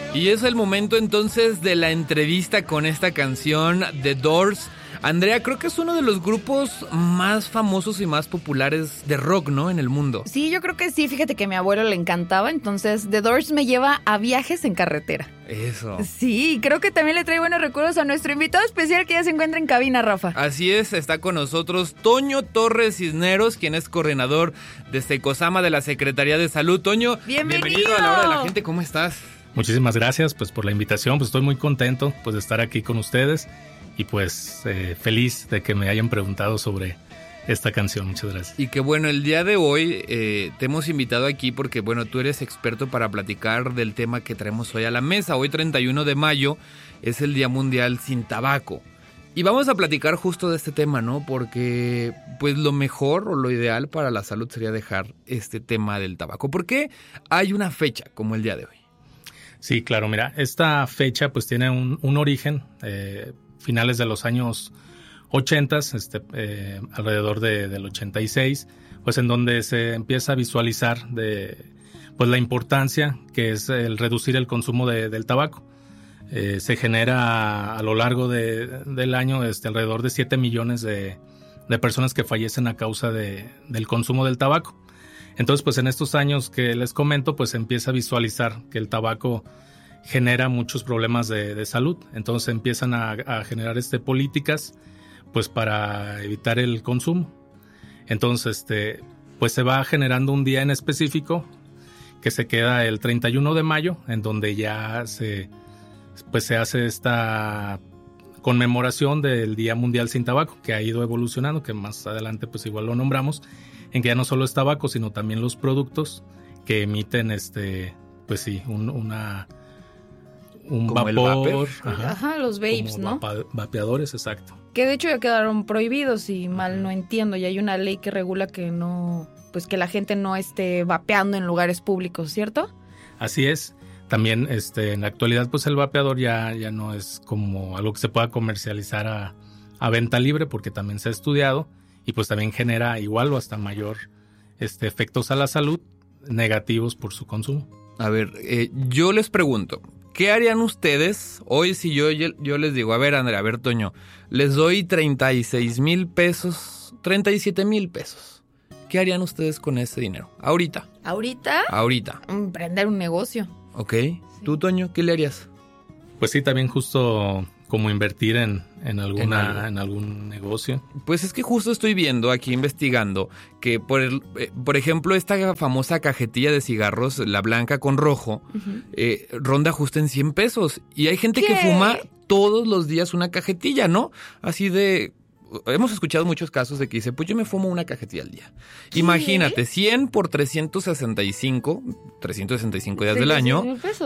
Y es el momento entonces de la entrevista con esta canción, The Doors. Andrea, creo que es uno de los grupos más famosos y más populares de rock, ¿no? En el mundo. Sí, yo creo que sí. Fíjate que a mi abuelo le encantaba, entonces The Doors me lleva a viajes en carretera. Eso. Sí, creo que también le trae buenos recuerdos a nuestro invitado especial que ya se encuentra en cabina, Rafa. Así es, está con nosotros Toño Torres Cisneros, quien es coordinador de Secosama de la Secretaría de Salud. Toño, bienvenido a La Hora de la Gente, ¿cómo estás? Muchísimas gracias pues por la invitación, pues estoy muy contento pues de estar aquí con ustedes y pues feliz de que me hayan preguntado sobre esta canción. Muchas gracias. Y que bueno, el día de hoy te hemos invitado aquí porque bueno, tú eres experto para platicar del tema que traemos hoy a la mesa. Hoy 31 de mayo es el Día Mundial Sin Tabaco. Y vamos a platicar justo de este tema, ¿no? Porque pues lo mejor o lo ideal para la salud sería dejar este tema del tabaco. ¿Por qué hay una fecha como el día de hoy? Sí, claro, mira, esta fecha pues tiene un origen, finales de los años 80, alrededor del 86, pues en donde se empieza a visualizar pues la importancia que es el reducir el consumo del tabaco. Se genera a lo largo del año alrededor de 7 millones de personas que fallecen a causa del consumo del tabaco. Entonces, pues en estos años que les comento, pues se empieza a visualizar que el tabaco genera muchos problemas de salud. Entonces empiezan a generar políticas pues para evitar el consumo. Entonces, pues se va generando un día en específico que se queda el 31 de mayo, en donde ya se hace esta conmemoración del Día Mundial Sin Tabaco, que ha ido evolucionando, que más adelante pues igual lo nombramos, en que ya no solo es tabaco, sino también los productos que emiten pues sí, un vapor. Ajá, los vapes, ¿no? Vapeadores, exacto. Que de hecho ya quedaron prohibidos, si mal no entiendo, y hay una ley que regula que no, pues que la gente no esté vapeando en lugares públicos, ¿cierto? Así es. También en la actualidad pues el vapeador ya no es como algo que se pueda comercializar a venta libre, porque también se ha estudiado y pues también genera igual o hasta mayor efectos a la salud negativos por su consumo. A ver, yo les pregunto, ¿qué harían ustedes hoy si yo les digo, a ver Andrea, a ver Toño, les doy 36,000 pesos, 37,000 pesos? ¿Qué harían ustedes con ese dinero? Ahorita. ¿Ahorita? Ahorita. Emprender un negocio. Ok. Sí. ¿Tú, Toño, qué le harías? Pues sí, también justo como invertir en algún negocio. Pues es que justo estoy viendo aquí, investigando, que por ejemplo, esta famosa cajetilla de cigarros, la blanca con rojo, ronda justo en 100 pesos. Y hay gente que fuma todos los días una cajetilla, ¿no? Así de... Hemos escuchado muchos casos de que dice, pues yo me fumo una cajetilla al día. ¿Qué? Imagínate, 100 por 365 días del año,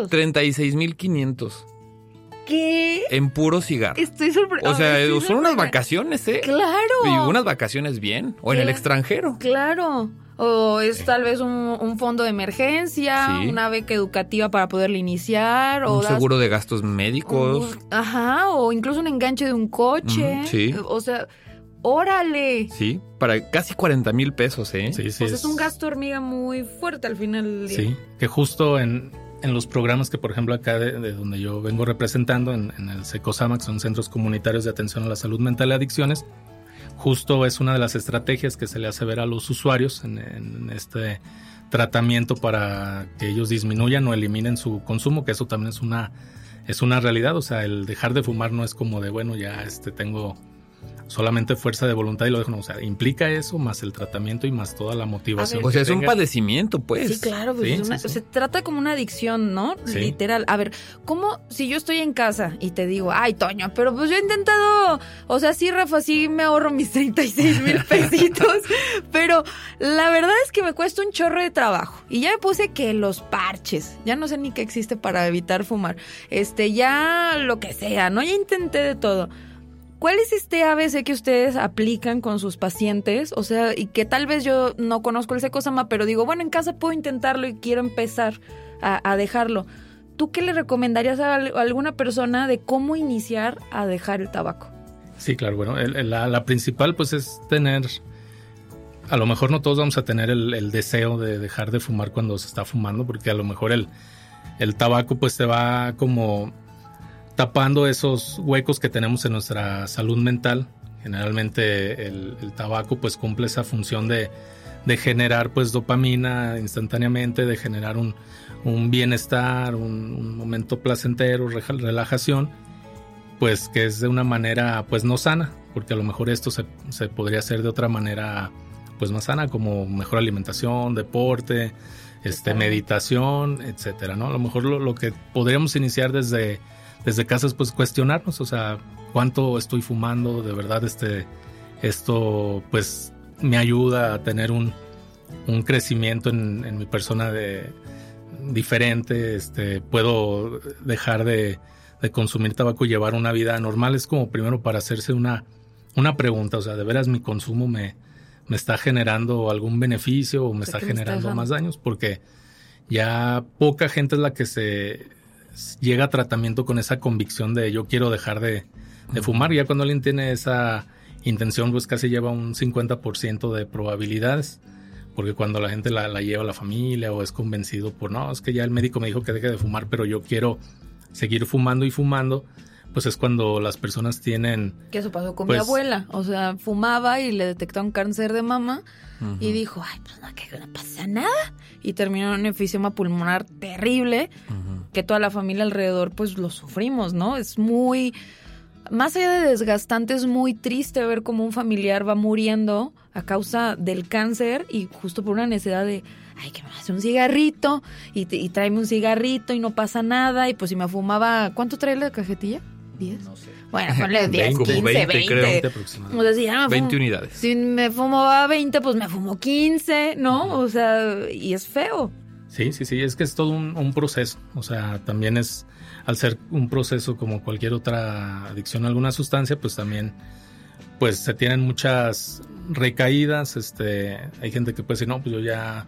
36,500. ¿Qué? En puro cigarro. Estoy sorprendida. O sea, son unas vacaciones, ¿eh? ¡Claro! Y unas vacaciones bien. O en el extranjero. ¡Claro! O es tal vez un fondo de emergencia, sí, una beca educativa para poderle iniciar. Un seguro de gastos médicos. O incluso un enganche de un coche. Sí. O sea, ¡órale! Sí, para casi 40,000 pesos, ¿eh? Sí, pues es un gasto hormiga muy fuerte al final del día. Sí, que justo en los programas que, por ejemplo, acá de donde yo vengo representando, en el Secosama, que son Centros Comunitarios de Atención a la Salud Mental y Adicciones, justo es una de las estrategias que se le hace ver a los usuarios en este tratamiento para que ellos disminuyan o eliminen su consumo, que eso también es una realidad. O sea, el dejar de fumar no es como de, bueno, ya tengo solamente fuerza de voluntad y lo dejo, no, o sea, implica eso más el tratamiento y más toda la motivación. O sea, es un padecimiento, pues. Sí, claro, pues sí, se trata como una adicción, ¿no? Sí. Literal. A ver, ¿cómo si yo estoy en casa y te digo, ay, Toño, pero pues yo he intentado, o sea, sí, Rafa, sí me ahorro mis 36,000 pesitos, pero la verdad es que me cuesta un chorro de trabajo y ya me puse que los parches, ya no sé ni qué existe para evitar fumar, ya lo que sea, ¿no? Ya intenté de todo. ¿Cuál es este ABC que ustedes aplican con sus pacientes? O sea, y que tal vez yo no conozco el Secosama, pero digo, bueno, en casa puedo intentarlo y quiero empezar a dejarlo. ¿Tú qué le recomendarías a alguna persona de cómo iniciar a dejar el tabaco? Sí, claro, bueno, la principal pues es tener, a lo mejor no todos vamos a tener el deseo de dejar de fumar cuando se está fumando, porque a lo mejor el tabaco pues te va como tapando esos huecos que tenemos en nuestra salud mental. Generalmente el tabaco pues cumple esa función de generar pues dopamina instantáneamente, de generar un bienestar, un momento placentero, relajación, pues que es de una manera pues no sana, porque a lo mejor esto se podría hacer de otra manera pues más sana, como mejor alimentación, deporte, meditación, etcétera, ¿no? A lo mejor lo que podríamos iniciar desde casa es pues cuestionarnos, o sea, cuánto estoy fumando, de verdad esto pues me ayuda a tener un crecimiento en mi persona diferente, puedo dejar de consumir tabaco y llevar una vida normal. Es como primero para hacerse una pregunta, o sea, ¿de veras mi consumo me está generando algún beneficio o me está generando más daños? Porque ya poca gente es la que se llega a tratamiento con esa convicción de yo quiero dejar de fumar. Ya cuando alguien tiene esa intención, pues casi lleva un 50% de probabilidades, porque cuando la gente la lleva a la familia o es convencido por, no, es que ya el médico me dijo que deje de fumar, pero yo quiero seguir fumando y fumando, pues es cuando las personas tienen... Que eso pasó con mi abuela, o sea, fumaba y le detectaron cáncer de mama y dijo, ay, pues no, que no pasa nada, y terminó en un enfisema pulmonar terrible, que toda la familia alrededor pues lo sufrimos, ¿no? Es muy... Más allá de desgastante, es muy triste ver cómo un familiar va muriendo a causa del cáncer y justo por una necesidad de, ay, que me hace un cigarrito y tráeme un cigarrito y no pasa nada. Y pues si me fumaba, ¿cuánto trae la cajetilla? ¿10? No sé. Bueno, ponle 10, 15, 20. Creo. O sea, si 20 unidades. Si me fumaba 20, pues me fumo 15, ¿no? O sea, y es feo. Sí, es que es todo un proceso. O sea, también es... Al ser un proceso como cualquier otra adicción a alguna sustancia, pues también pues se tienen muchas recaídas. Hay gente que puede decir, no, pues yo ya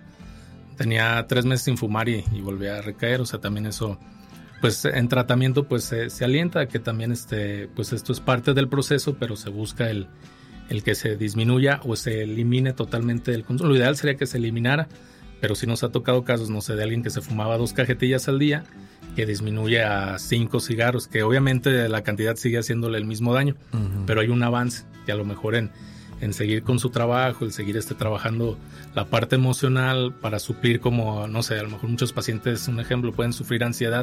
tenía 3 meses sin fumar y volví a recaer. O sea, también eso, pues en tratamiento pues se alienta a que también pues esto es parte del proceso, pero se busca el que se disminuya o se elimine totalmente el consumo. Lo ideal sería que se eliminara, pero sí nos ha tocado casos, no sé, de alguien que se fumaba 2 cajetillas al día, que disminuye a 5 cigarros, que obviamente la cantidad sigue haciéndole el mismo daño, pero hay un avance, que a lo mejor en seguir con su trabajo, el seguir trabajando la parte emocional para suplir, como, no sé, a lo mejor muchos pacientes, un ejemplo, pueden sufrir ansiedad,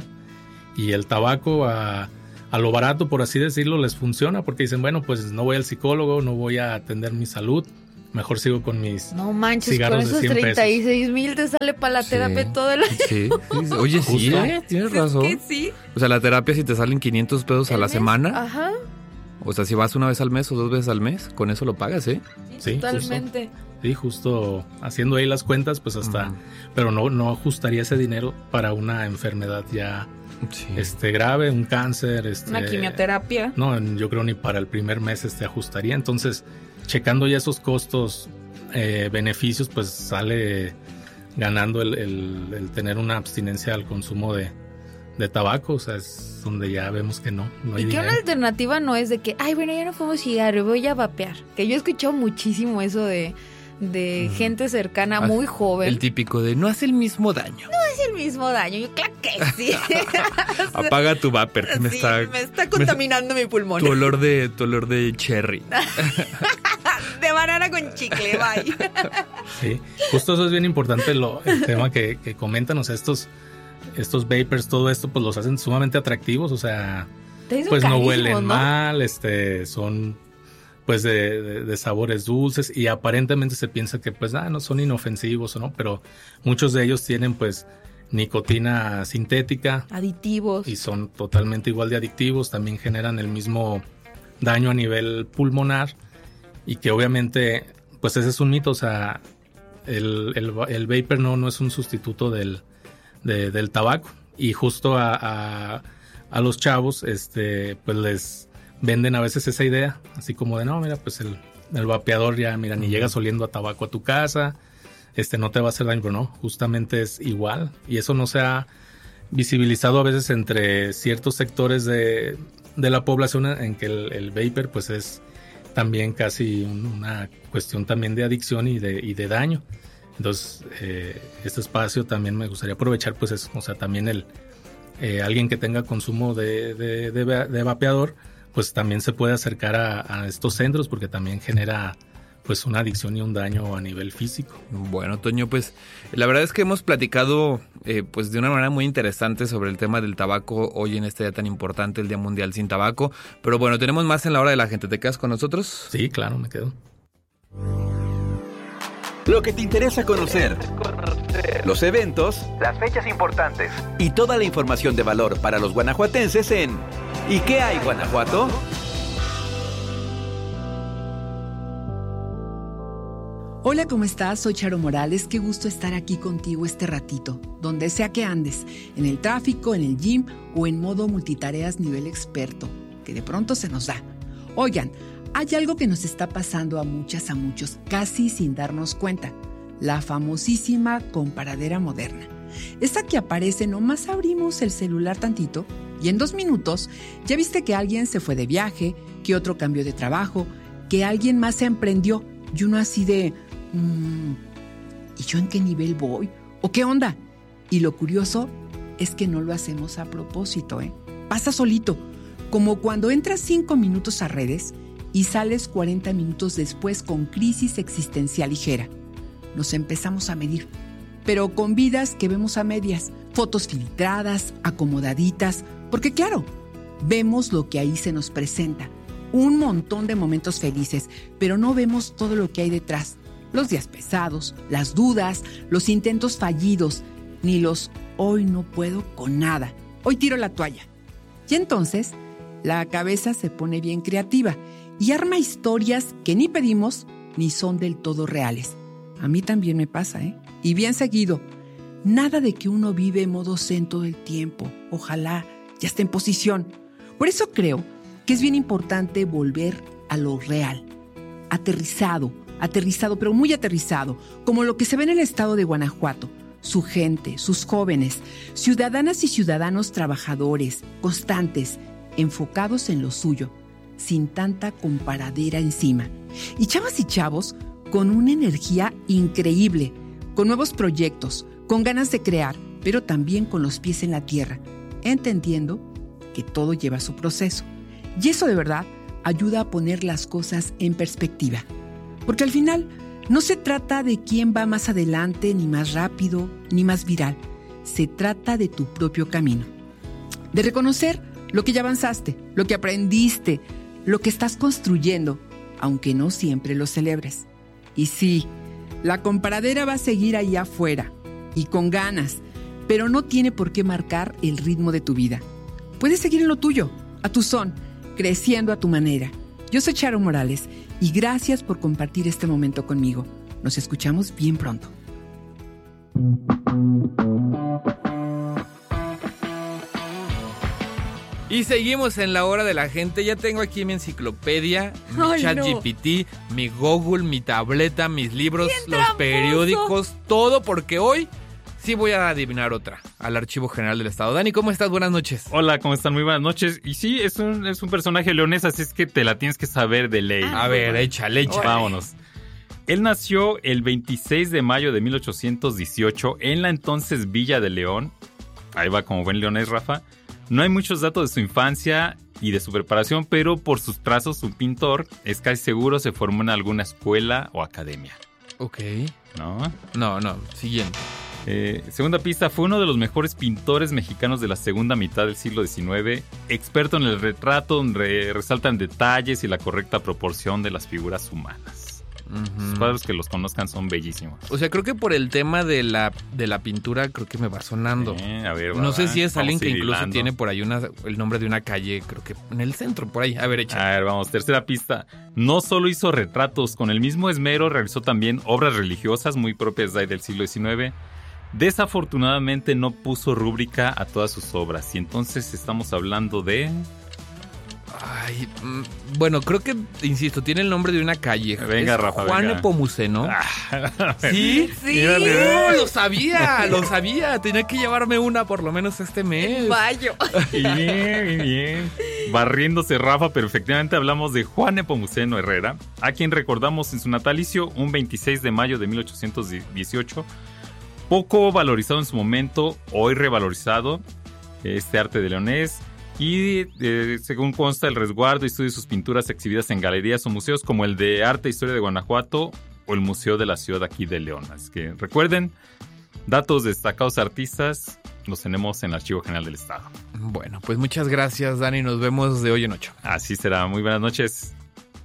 y el tabaco a lo barato, por así decirlo, les funciona, porque dicen, bueno, pues no voy al psicólogo, no voy a atender mi salud, mejor sigo con mis no manches, cigarros con esos de 100 $36,000 te sale para la terapia todo el año. Sí. Oye, sí, tienes razón. Es que sí. O sea, la terapia, si te salen $500 a la semana. Ajá. O sea, si vas una vez al mes o 2 veces al mes, con eso lo pagas, ¿eh? Sí, totalmente. Justo haciendo ahí las cuentas, pues hasta... Pero no ajustaría ese dinero para una enfermedad ya grave, un cáncer. Una quimioterapia. No, yo creo ni para el primer mes ajustaría. Entonces, checando ya esos costos, beneficios, pues sale ganando el tener una abstinencia al consumo de tabaco. O sea, es donde ya vemos que no hay y que dinero. una alternativa no es de que, ay, bueno, ya no fumo cigarro, voy a vapear. Que yo he escuchado muchísimo eso de gente cercana, muy joven. El típico de, no hace el mismo daño. No hace el mismo daño. Yo, claro que sí. Apaga tu vapor, que me está contaminando mi pulmón. Tu olor de cherry. De banana con chicle, bye. Sí, justo eso es bien importante, el tema que comentan. O sea, estos vapers, todo esto, pues los hacen sumamente atractivos. O sea, pues no huelen mal, son pues de sabores dulces, y aparentemente se piensa que pues no son inofensivos, ¿no? Pero muchos de ellos tienen pues nicotina sintética, aditivos, y son totalmente igual de adictivos. También generan el mismo daño a nivel pulmonar, y que obviamente pues ese es un mito. O sea, el vapor no es un sustituto del tabaco, y justo a los chavos pues les venden a veces esa idea, así como de, no, mira, pues el vapeador ya, mira, ni llegas oliendo a tabaco a tu casa, no te va a hacer daño. Pero no, justamente es igual, y eso no se ha visibilizado a veces entre ciertos sectores de la población, en que el vapor pues es también casi una cuestión también de adicción y de daño. Entonces, este espacio también me gustaría aprovechar, pues, o sea, también alguien que tenga consumo de vapeador, pues también se puede acercar a estos centros porque también genera pues una adicción y un daño a nivel físico. Bueno, Toño, pues la verdad es que hemos platicado pues de una manera muy interesante sobre el tema del tabaco hoy en este día tan importante, el Día Mundial Sin Tabaco. Pero bueno, tenemos más en la hora de la gente. ¿Te quedas con nosotros? Sí, claro, me quedo. Lo que te interesa conocer, los eventos, las fechas importantes y toda la información de valor para los guanajuatenses en ¿Y qué hay, Guanajuato? Hola, ¿cómo estás? Soy Charo Morales. Qué gusto estar aquí contigo este ratito, donde sea que andes, en el tráfico, en el gym o en modo multitareas nivel experto, que de pronto se nos da. Oigan, hay algo que nos está pasando a muchos, casi sin darnos cuenta. La famosísima comparadera moderna. Esta que aparece, nomás abrimos el celular tantito y en 2 minutos ya viste que alguien se fue de viaje, que otro cambió de trabajo, que alguien más se emprendió y uno así de... ¿y yo en qué nivel voy? ¿O qué onda? Y lo curioso es que no lo hacemos a propósito, Pasa solito, como cuando entras 5 minutos a redes y sales 40 minutos después con crisis existencial ligera. Nos empezamos a medir, pero con vidas que vemos a medias, fotos filtradas, acomodaditas, porque claro, vemos lo que ahí se nos presenta, un montón de momentos felices, pero no vemos todo lo que hay detrás. Los días pesados, las dudas, los intentos fallidos, ni los hoy no puedo con nada, hoy tiro la toalla. Y entonces, la cabeza se pone bien creativa y arma historias que ni pedimos ni son del todo reales. A mí también me pasa, Y bien seguido. Nada de que uno vive en modo zen todo el tiempo. Ojalá ya esté en posición. Por eso creo que es bien importante volver a lo real. Aterrizado, pero muy aterrizado, como lo que se ve en el estado de Guanajuato. Su gente, sus jóvenes, ciudadanas y ciudadanos trabajadores, constantes, enfocados en lo suyo, sin tanta comparadera encima. Y chavas y chavos con una energía increíble, con nuevos proyectos, con ganas de crear, pero también con los pies en la tierra, entendiendo que todo lleva su proceso. Y eso de verdad ayuda a poner las cosas en perspectiva. Porque al final no se trata de quién va más adelante, ni más rápido, ni más viral. Se trata de tu propio camino. De reconocer lo que ya avanzaste, lo que aprendiste, lo que estás construyendo, aunque no siempre lo celebres. Y sí, la comparadera va a seguir ahí afuera, y con ganas, pero no tiene por qué marcar el ritmo de tu vida. Puedes seguir en lo tuyo, a tu son, creciendo a tu manera. Yo soy Charo Morales, y gracias por compartir este momento conmigo. Nos escuchamos bien pronto. Y seguimos en la hora de la gente. Ya tengo aquí mi enciclopedia, mi ChatGPT, mi Google, mi tableta, mis libros, los periódicos, todo, porque hoy sí voy a adivinar otra al Archivo General del Estado. Dani, ¿cómo estás? Buenas noches. Hola, ¿cómo están? Muy buenas noches. Y sí, es un personaje leonés, así es que te la tienes que saber de ley. A ver, échale. Vámonos. Él nació el 26 de mayo de 1818 en la entonces Villa de León. Ahí va como buen leonés, Rafa. No hay muchos datos de su infancia y de su preparación, pero por sus trazos, un pintor es casi seguro se formó en alguna escuela o academia. Ok. ¿No? No. Siguiente. Segunda pista, fue uno de los mejores pintores mexicanos de la segunda mitad del siglo XIX, experto en el retrato donde resaltan detalles y la correcta proporción de las figuras humanas. Los cuadros que los conozcan son bellísimos. O sea, creo que por el tema de la pintura creo que me va sonando. A ver, no sé si es alguien que incluso tiene por ahí el nombre de una calle, creo que en el centro, por ahí. A ver, échale. A ver, vamos, tercera pista. No solo hizo retratos, con el mismo esmero realizó también obras religiosas muy propias de ahí del siglo XIX. Desafortunadamente no puso rúbrica a todas sus obras. Y entonces estamos hablando de... Ay, bueno, creo que, insisto, tiene el nombre de una calle. Venga, Rafa, Juan venga. Nepomuceno. ¿Sí? Sí. No, lo sabía. Tenía que llevarme una por lo menos este mes. Mayo. Bien. Barriéndose Rafa, pero efectivamente hablamos de Juan Nepomuceno Herrera, a quien recordamos en su natalicio un 26 de mayo de 1818. Poco valorizado en su momento, hoy revalorizado, este arte de leonés. Y según consta, el resguardo y estudio de sus pinturas exhibidas en galerías o museos como el de Arte e Historia de Guanajuato o el Museo de la Ciudad aquí de León. Así que recuerden, datos de destacados artistas los tenemos en el Archivo General del Estado. Bueno, pues muchas gracias, Dani. Nos vemos de hoy en 8. Así será. Muy buenas noches.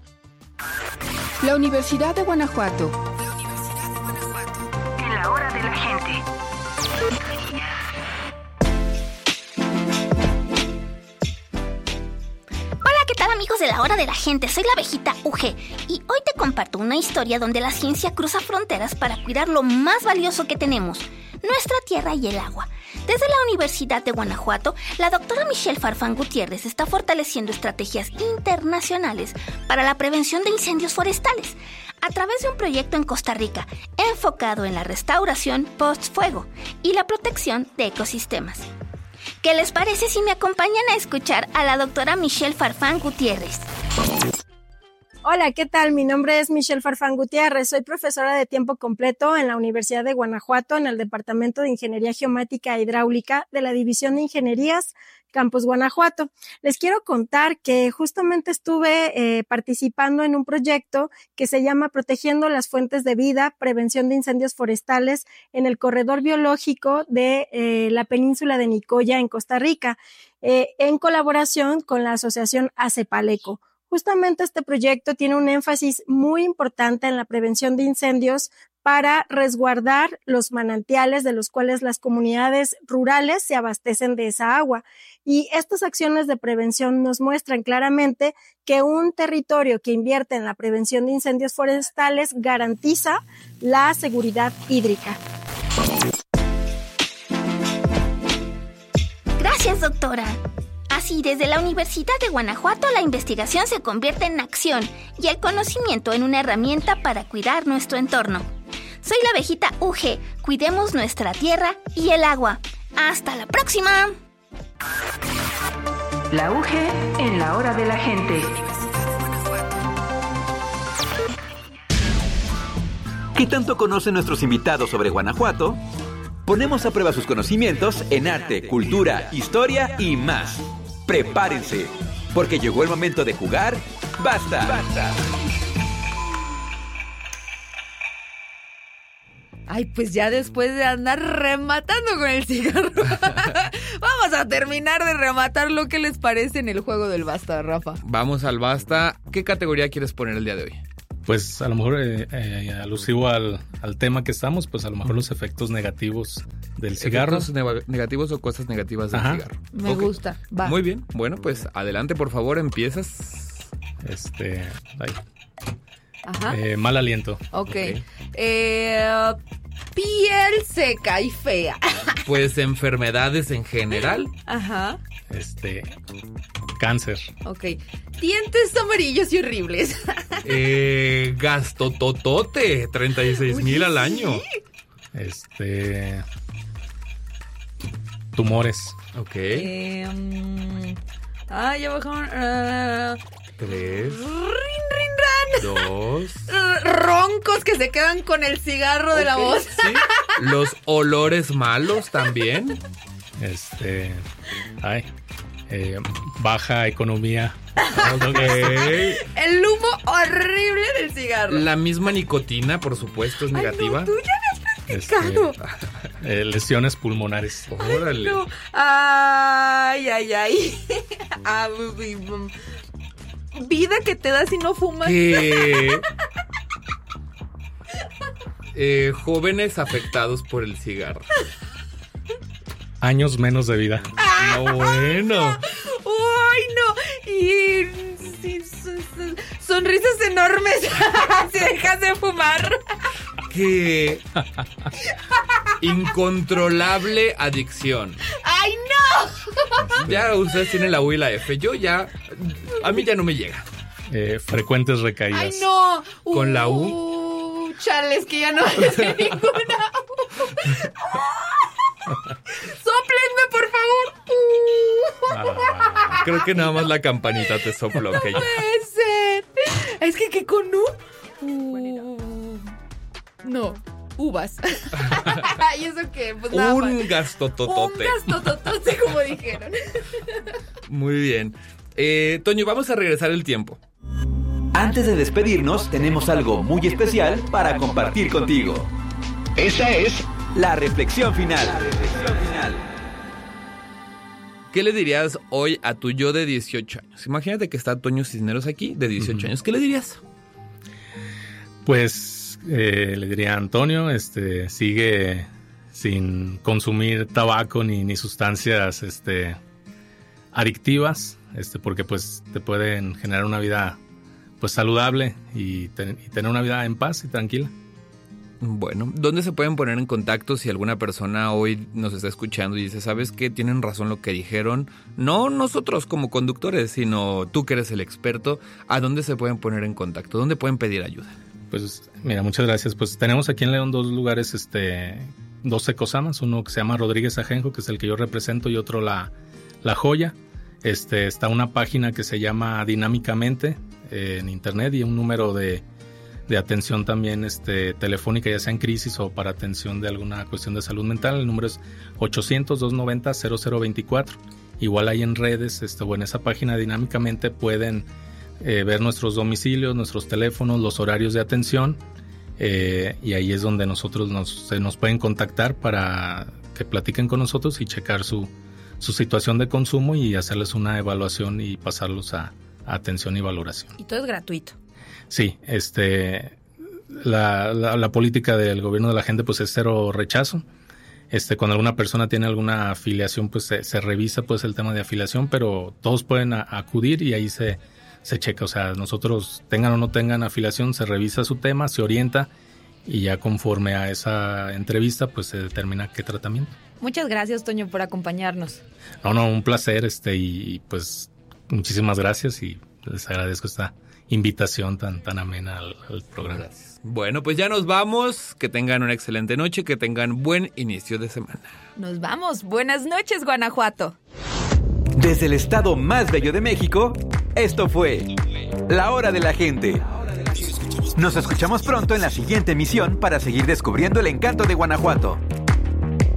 La Universidad de Guanajuato. En la hora de la gente. Amigos de la hora de la gente, soy la abejita UG y hoy te comparto una historia donde la ciencia cruza fronteras para cuidar lo más valioso que tenemos, nuestra tierra y el agua. Desde la Universidad de Guanajuato, la doctora Michelle Farfán Gutiérrez está fortaleciendo estrategias internacionales para la prevención de incendios forestales a través de un proyecto en Costa Rica enfocado en la restauración post-fuego y la protección de ecosistemas. ¿Qué les parece si me acompañan a escuchar a la doctora Michelle Farfán Gutiérrez? Hola, ¿qué tal? Mi nombre es Michelle Farfán Gutiérrez. Soy profesora de tiempo completo en la Universidad de Guanajuato en el Departamento de Ingeniería Geomática e Hidráulica de la División de Ingenierías Campus Guanajuato. Les quiero contar que justamente estuve participando en un proyecto que se llama Protegiendo las Fuentes de Vida, Prevención de Incendios Forestales en el Corredor Biológico de la Península de Nicoya en Costa Rica, en colaboración con la Asociación ACEPALECO. Justamente este proyecto tiene un énfasis muy importante en la prevención de incendios para resguardar los manantiales de los cuales las comunidades rurales se abastecen de esa agua. Y estas acciones de prevención nos muestran claramente que un territorio que invierte en la prevención de incendios forestales garantiza la seguridad hídrica. Gracias, doctora. Así, desde la Universidad de Guanajuato, la investigación se convierte en acción y el conocimiento en una herramienta para cuidar nuestro entorno. Soy la abejita UG. Cuidemos nuestra tierra y el agua. ¡Hasta la próxima! La UG en la hora de la gente. ¿Qué tanto conocen nuestros invitados sobre Guanajuato? Ponemos a prueba sus conocimientos en arte, cultura, historia y más. Prepárense, porque llegó el momento de jugar. ¡Basta! Ay, pues ya después de andar rematando con el cigarro, vamos a terminar de rematar lo que les parece en el juego del Basta, Rafa. Vamos al Basta. ¿Qué categoría quieres poner el día de hoy? Pues a lo mejor alusivo al tema que estamos, pues a lo mejor los efectos negativos del cigarro. ¿Efectos negativos o cosas negativas del cigarro? Me gusta, va. Muy bien, bueno, pues adelante, por favor, empiezas. Ahí. Ajá. Mal aliento. Ok. Piel seca y fea. Pues enfermedades en general. Ajá. Cáncer. Ok. Dientes amarillos y horribles. Gasto totote, 36,000 al año. Tumores. Ok. Ya bajaron. 3. Rin, ran. 2. Roncos que se quedan con el cigarro de la voz. Sí. Los olores malos también. Baja economía. Okay. El humo horrible del cigarro. La misma nicotina, por supuesto, es negativa. No, tú ya me has platicado. Lesiones pulmonares. Órale. No. Ay. Vida que te da si no fumas. Jóvenes afectados por el cigarro. Años menos de vida. No, bueno. ¡Ay, no! Y sonrisas enormes si dejas de fumar. Incontrolable adicción. ¡Ay, no! Ya ustedes tienen la U y la F. Yo ya... A mí ya no me llega. Frecuentes recaídas. ¡Ay, no! Con la U. Chales, que ya no hay ninguna U. ¡Sóplenme, por favor! Creo que nada más la campanita te sopló. No que ya. puede ser. Es que con U... No, uvas. ¿Y eso qué? Pues nada más. Un gastototote. Un gastototote, como dijeron. Muy bien. Toño, vamos a regresar el tiempo. Antes de despedirnos, tenemos algo muy especial para compartir contigo. Esa es la reflexión final. ¿Qué le dirías hoy a tu yo de 18 años? Imagínate que está Toño Cisneros aquí, de 18 años. ¿Qué le dirías? Pues le diría a Antonio, sigue sin consumir tabaco ni sustancias adictivas, porque pues te pueden generar una vida pues saludable y tener una vida en paz y tranquila. Bueno, ¿dónde se pueden poner en contacto si alguna persona hoy nos está escuchando y dice, ¿sabes qué? Tienen razón lo que dijeron. No nosotros como conductores, sino tú que eres el experto. ¿A dónde se pueden poner en contacto? ¿Dónde pueden pedir ayuda? Pues mira, muchas gracias. Pues tenemos aquí en León dos lugares, dos ecosamas. Uno que se llama Rodríguez Ajenjo, que es el que yo represento, y otro La Joya. Está una página que se llama Dinámicamente en internet, y un número de atención también telefónica, ya sea en crisis o para atención de alguna cuestión de salud mental. El número es 800-290-0024. Igual hay en redes o en esa página Dinámicamente pueden ver nuestros domicilios, nuestros teléfonos, los horarios de atención, y ahí es donde se nos pueden contactar para que platiquen con nosotros y checar su situación de consumo y hacerles una evaluación y pasarlos a atención y valoración. Y todo es gratuito. Sí, la política del gobierno de la gente pues es cero rechazo. Cuando alguna persona tiene alguna afiliación, pues se revisa pues el tema de afiliación, pero todos pueden acudir y ahí se checa. O sea, nosotros tengan o no tengan afiliación, se revisa su tema, se orienta y ya conforme a esa entrevista pues se determina qué tratamiento. Muchas gracias, Toño, por acompañarnos. No, un placer, y pues muchísimas gracias y les agradezco esta invitación tan amena al programa. Gracias. Bueno, pues ya nos vamos. Que tengan una excelente noche, que tengan buen inicio de semana. Nos vamos. Buenas noches, Guanajuato. Desde el estado más bello de México, esto fue La Hora de la Gente. Nos escuchamos pronto en la siguiente emisión para seguir descubriendo el encanto de Guanajuato.